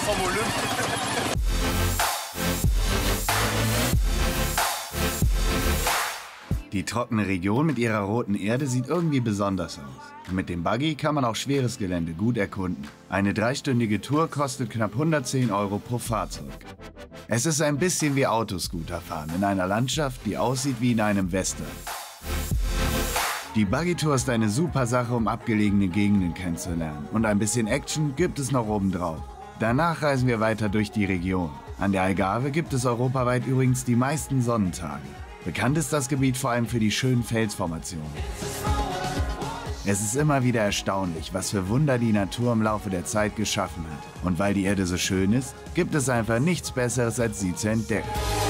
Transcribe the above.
vom Olymp. Die trockene Region mit ihrer roten Erde sieht irgendwie besonders aus. Mit dem Buggy kann man auch schweres Gelände gut erkunden. Eine 3-stündige Tour kostet knapp 110 € pro Fahrzeug. Es ist ein bisschen wie Autoscooterfahren in einer Landschaft, die aussieht wie in einem Western. Die Buggy-Tour ist eine super Sache, um abgelegene Gegenden kennenzulernen. Und ein bisschen Action gibt es noch obendrauf. Danach reisen wir weiter durch die Region. An der Algarve gibt es europaweit übrigens die meisten Sonnentage. Bekannt ist das Gebiet vor allem für die schönen Felsformationen. Es ist immer wieder erstaunlich, was für Wunder die Natur im Laufe der Zeit geschaffen hat. Und weil die Erde so schön ist, gibt es einfach nichts Besseres, als sie zu entdecken.